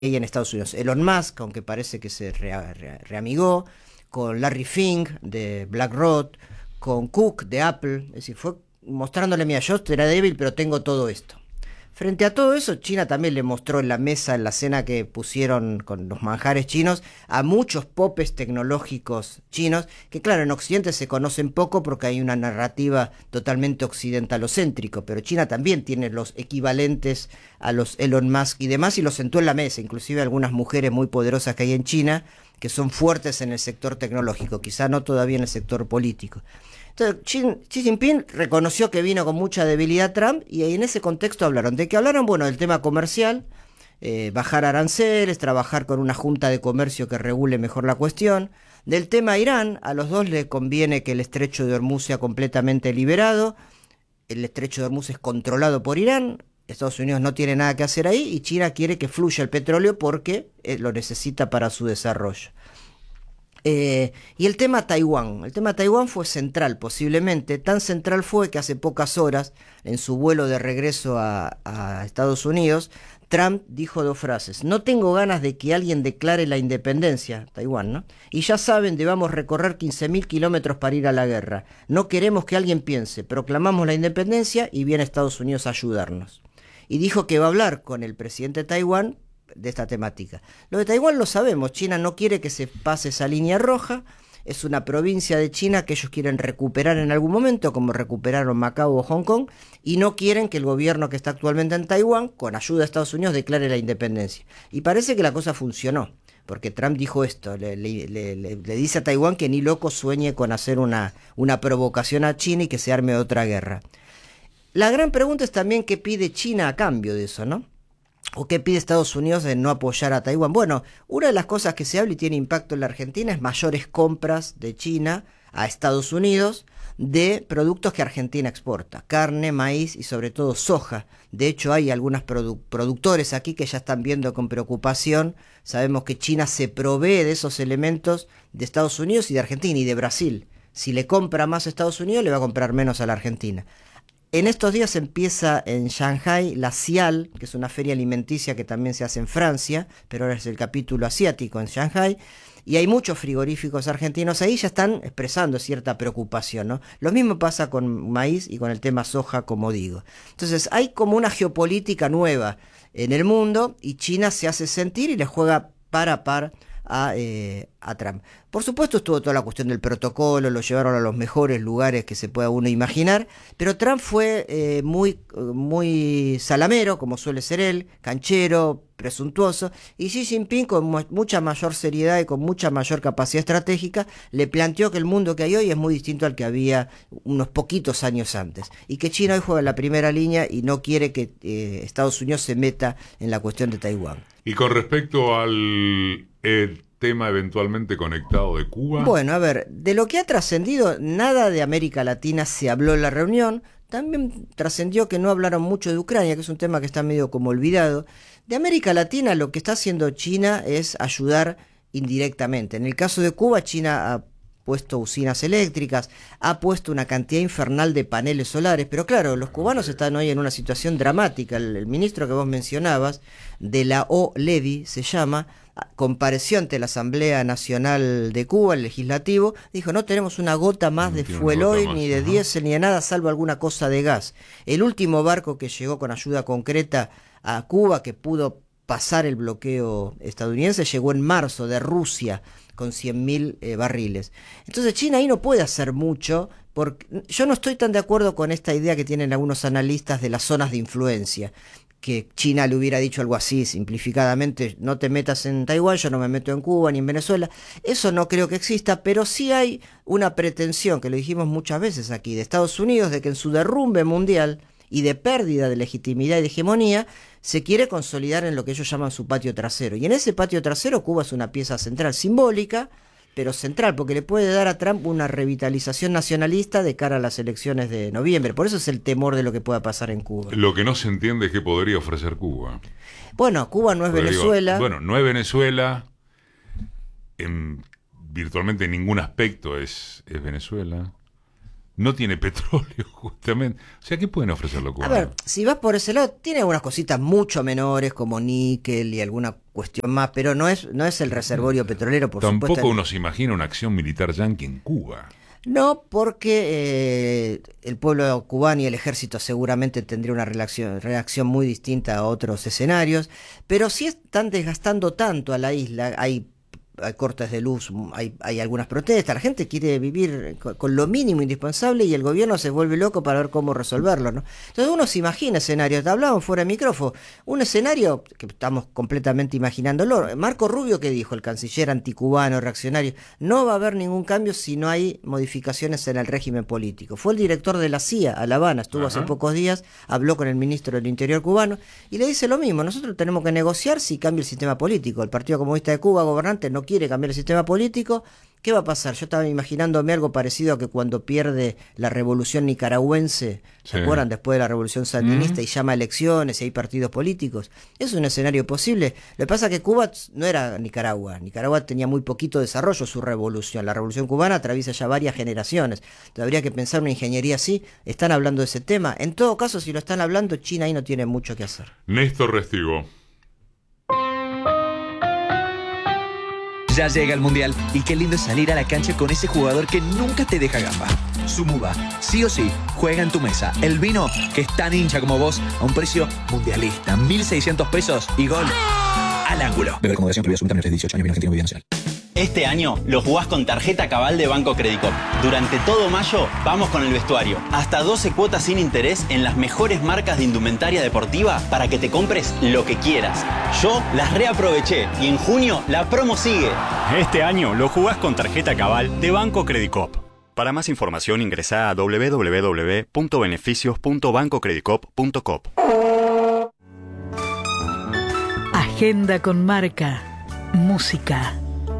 en Estados Unidos. Elon Musk, aunque parece que se reamigó, con Larry Fink de BlackRock, con Cook de Apple, es decir, fue mostrándole, mira, yo era débil, pero tengo todo esto. Frente a todo eso, China también le mostró en la mesa, en la cena que pusieron con los manjares chinos, a muchos popes tecnológicos chinos, que claro, en Occidente se conocen poco porque hay una narrativa totalmente occidentalocéntrico, pero China también tiene los equivalentes a los Elon Musk y demás, y los sentó en la mesa, inclusive algunas mujeres muy poderosas que hay en China, que son fuertes en el sector tecnológico, quizá no todavía en el sector político. Entonces, Xi Jinping reconoció que vino con mucha debilidad Trump y en ese contexto hablaron. ¿De qué hablaron? Bueno, del tema comercial, bajar aranceles, trabajar con una junta de comercio que regule mejor la cuestión. Del tema Irán, a los dos les conviene que el estrecho de Hormuz sea completamente liberado. El estrecho de Hormuz es controlado por Irán. Estados Unidos no tiene nada que hacer ahí y China quiere que fluya el petróleo porque lo necesita para su desarrollo. Y el tema Taiwán. El tema Taiwán fue central, posiblemente. Tan central fue que hace pocas horas, en su vuelo de regreso a Estados Unidos, Trump dijo dos frases. No tengo ganas de que alguien declare la independencia, Taiwán, ¿no? Y ya saben, debamos recorrer 15.000 kilómetros para ir a la guerra. No queremos que alguien piense. Proclamamos la independencia y viene Estados Unidos a ayudarnos. Y dijo que va a hablar con el presidente de Taiwán de esta temática. Lo de Taiwán lo sabemos, China no quiere que se pase esa línea roja, es una provincia de China que ellos quieren recuperar en algún momento, como recuperaron Macao o Hong Kong, y no quieren que el gobierno que está actualmente en Taiwán, con ayuda de Estados Unidos, declare la independencia. Y parece que la cosa funcionó, porque Trump dijo esto, le dice a Taiwán que ni loco sueñe con hacer una provocación a China y que se arme otra guerra. La gran pregunta es también qué pide China a cambio de eso, ¿no? ¿O qué pide Estados Unidos en no apoyar a Taiwán? Bueno, una de las cosas que se habla y tiene impacto en la Argentina es mayores compras de China a Estados Unidos de productos que Argentina exporta, carne, maíz y sobre todo soja. De hecho, hay algunos productores aquí que ya están viendo con preocupación. Sabemos que China se provee de esos elementos de Estados Unidos y de Argentina y de Brasil. Si le compra más a Estados Unidos, le va a comprar menos a la Argentina. En estos días empieza en Shanghai la CIAL, que es una feria alimenticia que también se hace en Francia, pero ahora es el capítulo asiático en Shanghai, y hay muchos frigoríficos argentinos ahí, ya están expresando cierta preocupación, ¿no? Lo mismo pasa con maíz y con el tema soja, como digo. Entonces hay como una geopolítica nueva en el mundo y China se hace sentir y le juega par a par a Trump. Por supuesto estuvo toda la cuestión del protocolo, lo llevaron a los mejores lugares que se pueda uno imaginar, pero Trump fue muy salamero, como suele ser él, canchero, presuntuoso, y Xi Jinping con mucha mayor seriedad y con mucha mayor capacidad estratégica le planteó que el mundo que hay hoy es muy distinto al que había unos poquitos años antes, y que China hoy juega en la primera línea y no quiere que Estados Unidos se meta en la cuestión de Taiwán. Y con respecto al tema eventualmente conectado de Cuba. Bueno, a ver, de lo que ha trascendido, nada de América Latina se habló en la reunión. También trascendió que no hablaron mucho de Ucrania, que es un tema que está medio como olvidado. De América Latina lo que está haciendo China es ayudar indirectamente. En el caso de Cuba, China ha puesto usinas eléctricas, ha puesto una cantidad infernal de paneles solares, pero claro, los cubanos están hoy en una situación dramática. El ministro que vos mencionabas, de la O-Levy se llama, compareció ante la Asamblea Nacional de Cuba, el legislativo, dijo no tenemos una gota más de fuel oil, ni de diésel, ni de nada, salvo alguna cosa de gas. El último barco que llegó con ayuda concreta a Cuba, que pudo pasar el bloqueo estadounidense, llegó en marzo de Rusia con 100.000 barriles. Entonces China ahí no puede hacer mucho, porque yo no estoy tan de acuerdo con esta idea que tienen algunos analistas de las zonas de influencia, que China le hubiera dicho algo así, simplificadamente, no te metas en Taiwán, yo no me meto en Cuba ni en Venezuela. Eso no creo que exista, pero sí hay una pretensión, que lo dijimos muchas veces aquí, de Estados Unidos, de que en su derrumbe mundial y de pérdida de legitimidad y de hegemonía, se quiere consolidar en lo que ellos llaman su patio trasero. Y en ese patio trasero Cuba es una pieza central, simbólica, pero central, porque le puede dar a Trump una revitalización nacionalista de cara a las elecciones de noviembre. Por eso es el temor de lo que pueda pasar en Cuba. Lo que no se entiende es qué podría ofrecer Cuba. Bueno, Cuba no es Venezuela. Digo, bueno, no es Venezuela, virtualmente en ningún aspecto es Venezuela. no tiene petróleo, justamente. O sea, ¿qué pueden ofrecer los A cubanos? ver, si vas por ese lado, tiene algunas cositas mucho menores como níquel y alguna cuestión más, pero no es el reservorio petrolero, por Tampoco supuesto. uno se imagina una acción militar yanqui en Cuba. No, porque el pueblo cubano y el ejército seguramente tendría una reacción muy distinta a otros escenarios, pero sí están desgastando tanto a la isla, hay cortes de luz, hay algunas protestas, la gente quiere vivir con lo mínimo indispensable y el gobierno se vuelve loco para ver cómo resolverlo, ¿no? Entonces uno se imagina escenarios, te hablábamos fuera de micrófono, un escenario que estamos completamente imaginándolo. Marco Rubio, que dijo, el canciller anticubano, reaccionario, no va a haber ningún cambio si no hay modificaciones en el régimen político. Fue el director de la CIA a La Habana, estuvo hace pocos días, habló con el ministro del Interior cubano y le dice lo mismo, nosotros tenemos que negociar si cambia el sistema político. El Partido Comunista de Cuba, gobernante, no quiere cambiar el sistema político. ¿Qué va a pasar? Yo estaba imaginándome algo parecido a que cuando pierde la revolución nicaragüense, ¿se acuerdan? Después de la revolución sandinista y llama a elecciones y hay partidos políticos. Es un escenario posible. Lo que pasa es que Cuba no era Nicaragua. Nicaragua tenía muy poquito desarrollo su revolución. La revolución cubana atraviesa ya varias generaciones. Entonces habría que pensar una ingeniería así. Están hablando de ese tema. En todo caso, si lo están hablando, China ahí no tiene mucho que hacer. Néstor Restigo. Ya llega el Mundial y qué lindo es salir a la cancha con ese jugador que nunca te deja gamba. Sumuba, sí o sí, juega en tu mesa. El vino que es tan hincha como vos a un precio mundialista. 1.600 pesos y gol al ángulo. Beber con moderación, prohibida su venta menores de 18 años, vino argentino, bebida nacional. Este año lo jugás con tarjeta Cabal de Banco Credicop. Durante todo mayo vamos con el vestuario. Hasta 12 cuotas sin interés en las mejores marcas de indumentaria deportiva para que te compres lo que quieras. Yo las reaproveché y en junio la promo sigue. Este año lo jugás con tarjeta Cabal de Banco Credicop. Para más información ingresá a www.beneficios.bancocredicop.com. Agenda con Marca. Música.